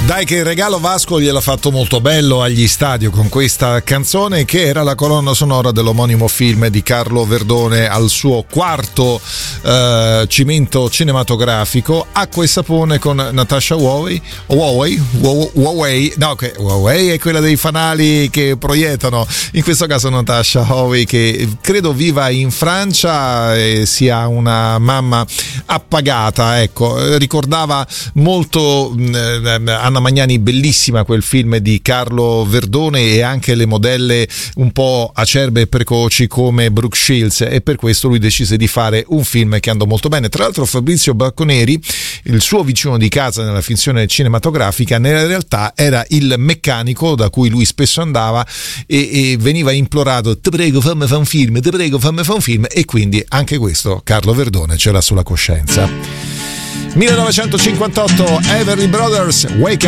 Dai che il regalo Vasco gliel'ha fatto molto bello agli Stadio con questa canzone che era la colonna sonora dell'omonimo film di Carlo Verdone al suo quarto cimento cinematografico, Acqua e sapone con Natasha Huawei è quella dei fanali che proiettano, in questo caso Natasha Huawei che credo viva in Francia e sia una mamma appagata, ecco, ricordava molto Anna Magnani, bellissima quel film di Carlo Verdone, e anche le modelle un po' acerbe e precoci come Brooke Shields, e per questo lui decise di fare un film che andò molto bene. Tra l'altro Fabrizio Bacconeri, il suo vicino di casa nella finzione cinematografica, nella realtà era il meccanico da cui lui spesso andava e veniva implorato: ti prego fammi fare un film, ti prego fammi fare un film, e quindi anche questo Carlo Verdone ce l'ha sulla coscienza. 1958, Everly Brothers, Wake Up.